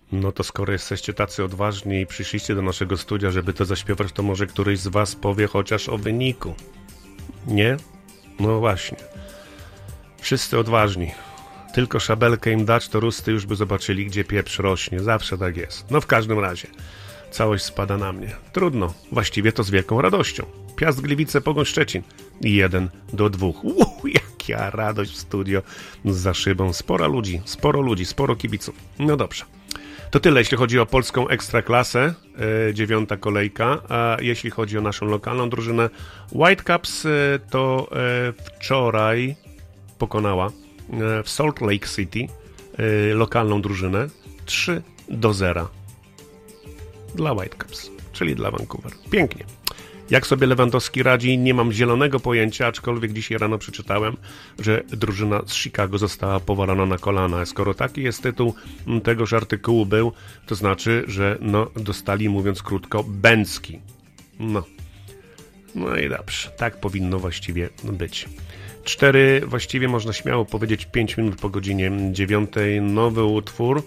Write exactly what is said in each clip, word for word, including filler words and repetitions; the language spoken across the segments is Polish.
No to skoro jesteście tacy odważni i przyszliście do naszego studia, żeby to zaśpiewać, to może któryś z was powie chociaż o wyniku. Nie? No właśnie. Wszyscy odważni. Tylko szabelkę im dać, to rusty już by zobaczyli, gdzie pieprz rośnie. Zawsze tak jest. No w każdym razie. Całość spada na mnie. Trudno. Właściwie to z wielką radością. Piast Gliwice, Pogoń Szczecin. Jeden do dwóch. Uuu, jaka radość w studio za szybą. Sporo ludzi, sporo ludzi, sporo kibiców. No dobrze. To tyle, jeśli chodzi o polską ekstraklasę, yy, dziewiąta kolejka, a jeśli chodzi o naszą lokalną drużynę Whitecaps, yy, to yy, wczoraj pokonała yy, w Salt Lake City yy, lokalną drużynę trzy do zera dla Whitecaps, czyli dla Vancouver. Pięknie. Jak sobie Lewandowski radzi, nie mam zielonego pojęcia, aczkolwiek dzisiaj rano przeczytałem, że drużyna z Chicago została powalona na kolana. Skoro taki jest tytuł tegoż artykułu był, to znaczy, że no, dostali, mówiąc krótko, bęcki. No. No i dobrze. Tak powinno właściwie być. Cztery, właściwie można śmiało powiedzieć, pięć minut po godzinie dziewiątej. Nowy utwór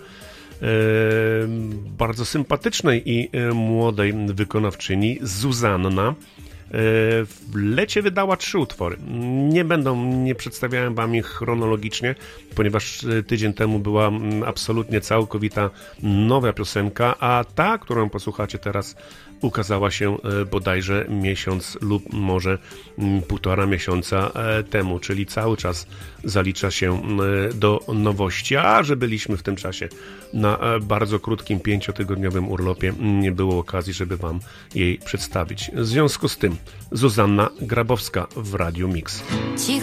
bardzo sympatycznej i młodej wykonawczyni Zuzanna. W lecie wydała trzy utwory. Nie będą, nie przedstawiałem wam ich chronologicznie, ponieważ tydzień temu była absolutnie całkowita nowa piosenka, a ta, którą posłuchacie teraz, ukazała się bodajże miesiąc lub może półtora miesiąca temu, czyli cały czas zalicza się do nowości, a że byliśmy w tym czasie na bardzo krótkim, pięciotygodniowym urlopie, nie było okazji, żeby wam jej przedstawić. W związku z tym Zuzanna Grabowska w Radiu Mix.